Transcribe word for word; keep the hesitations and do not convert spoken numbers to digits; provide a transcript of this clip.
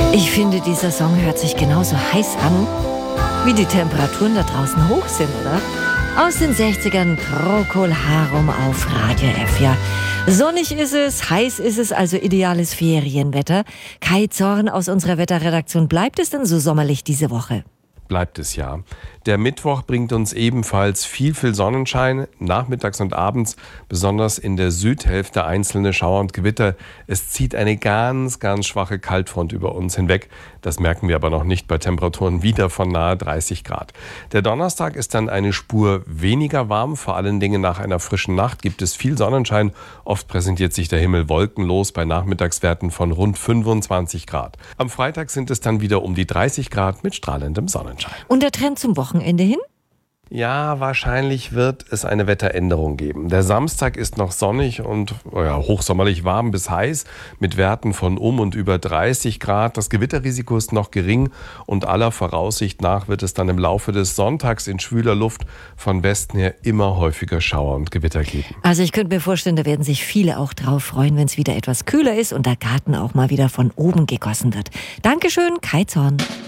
Ich finde, dieser Song hört sich genauso heiß an, wie die Temperaturen da draußen hoch sind, oder? Aus den sechzigern, Procol Harum auf Radio F, ja. Sonnig ist es, heiß ist es, also ideales Ferienwetter. Kai Zorn aus unserer Wetterredaktion, bleibt es denn so sommerlich diese Woche? Bleibt es ja. Der Mittwoch bringt uns ebenfalls viel, viel Sonnenschein, nachmittags und abends, besonders in der Südhälfte einzelne Schauer und Gewitter. Es zieht eine ganz, ganz schwache Kaltfront über uns hinweg. Das merken wir aber noch nicht bei Temperaturen wieder von nahe dreißig Grad. Der Donnerstag ist dann eine Spur weniger warm, vor allen Dingen nach einer frischen Nacht gibt es viel Sonnenschein. Oft präsentiert sich der Himmel wolkenlos bei Nachmittagswerten von rund fünfundzwanzig Grad. Am Freitag sind es dann wieder um die dreißig Grad mit strahlendem Sonnenschein. Und der Trend zum Wochenende hin? Ja, wahrscheinlich wird es eine Wetteränderung geben. Der Samstag ist noch sonnig und ja, hochsommerlich warm bis heiß mit Werten von um und über dreißig Grad. Das Gewitterrisiko ist noch gering und aller Voraussicht nach wird es dann im Laufe des Sonntags in schwüler Luft von Westen her immer häufiger Schauer und Gewitter geben. Also ich könnte mir vorstellen, da werden sich viele auch drauf freuen, wenn es wieder etwas kühler ist und der Garten auch mal wieder von oben gegossen wird. Dankeschön, Kai Zorn.